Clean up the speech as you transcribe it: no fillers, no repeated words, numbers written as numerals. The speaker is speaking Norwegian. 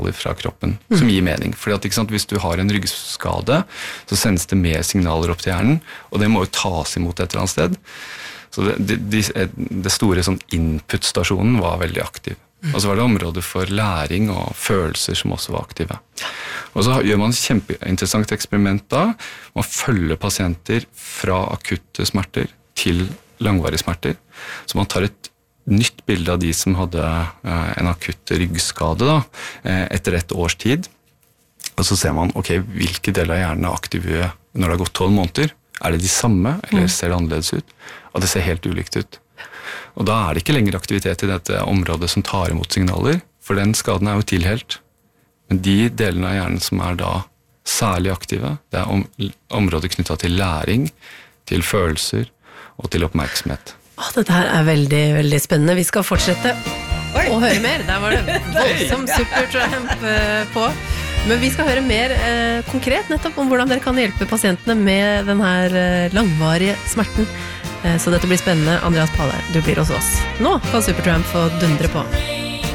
fra kroppen, som gir mening. Fordi at, ikke sant, hvis du har en ryggskade, så sendes det mer signaler opp til hjernen, og det må jo tas imot et eller annet sted. Så det store sånn input-stasjonen var veldig aktiv. Og så var det områder for læring og følelser som også var aktive. Og så gjør man et kjempeinteressant eksperiment da. Man følger pasienter fra akutte smerter til langvarige smerter. Så man tar et nytt bilde av de som hadde en akutt ryggskade da, etter et års tid. Og så ser man, ok, hvilke deler av hjernen er aktive når det har gått 12 måneder. Er det de samme, eller ser det annerledes ut? Og det ser helt ulikt ut. Og da er det ikke lenger aktivitet i dette området som tar imot signaler, for den skaden er jo tilhelt. Men de delene av hjernen som er da særlig aktive, det er områder knyttet til læring, til følelser og til oppmerksomhet. Dette her er veldig, veldig spennende. Vi skal fortsette å høre mer. Der var det voldsom Supertramp på. Men vi skal høre mer konkret nettopp om hvordan dere kan hjelpe pasientene med denne langvarige smerten. Så dette blir spennende. Andreas Palle, du blir hos oss. Nå kan Supertramp få dundre på.